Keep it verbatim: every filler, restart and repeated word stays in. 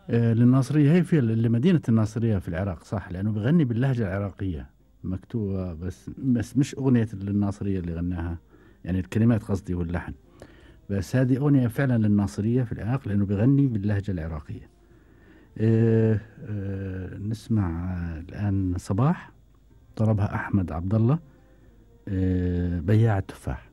آه، للناصرية، هي في لمدينة الناصرية في العراق صح، لأنه بغني باللهجة العراقية مكتوبة، بس بس مش أغنية للناصرية اللي غناها، يعني الكلمات قصدي واللحن. بس هذه أغنية فعلا للناصرية في العراق لأنه بغني باللهجة العراقية. آه، آه، نسمع آه، الآن صباح، طلبها أحمد عبد الله، آه، بياع التفاح.